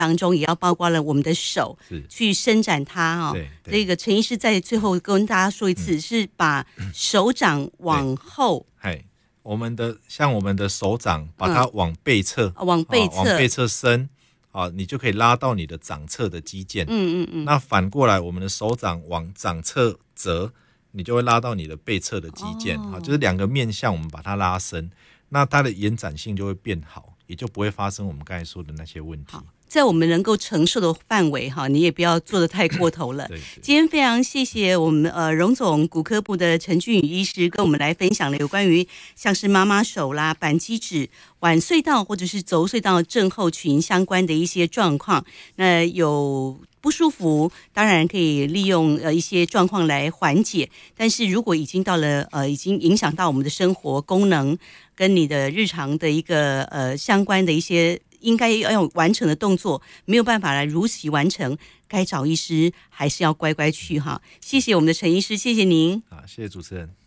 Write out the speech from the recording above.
当中也要包括了我们的手去伸展它这个陈医师在最后跟大家说一次，是把手掌往后， 像我们的手掌把它往背侧， 往背侧伸，你就可以拉到你的掌侧的肌腱。那反过来，我们的手掌往掌侧折，你就会拉到你的背侧的肌腱。就是两个面向，我们把它拉伸，那它的延展性就会变好，也就不会发生我们刚才说的那些问题。 在我们能够承受的范围你也不要做得太过头了。 对， 今天非常谢谢我们荣总骨科部的陈俊宇医师跟我们来分享了有关于像是妈妈手啦、扳机指、腕隧道或者是轴隧道症候群相关的一些状况。那有不舒服，当然可以利用一些状况来缓解，但是如果已经到了已经影响到我们的生活功能跟你的日常的一个相关的一些应该要完成的动作没有办法来如期完成，该找医师还是要乖乖去谢谢我们的陈医师，谢谢您。 谢谢主持人。